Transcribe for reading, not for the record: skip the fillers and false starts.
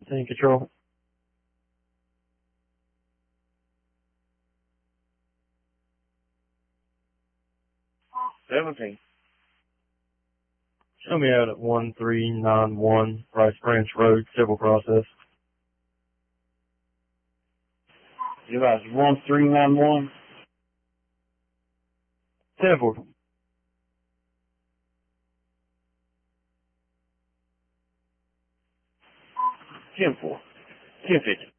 Scene control. Show me out at 1391 Rice Branch Road, Civil Process. You guys, 1391? Civil. 10-4. 10-50.